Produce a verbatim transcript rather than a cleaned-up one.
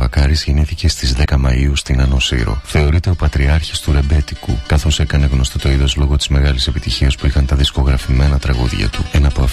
Βακάρης γεννήθηκε στις δέκα Μαΐου στην Ανοσύρο. Θεωρείται ο πατριάρχης του ρεμπέτικου, καθώς έκανε γνωστό το είδος λόγω της μεγάλης επιτυχίας που είχαν τα δισκογραφημένα τραγούδια του. Ένα από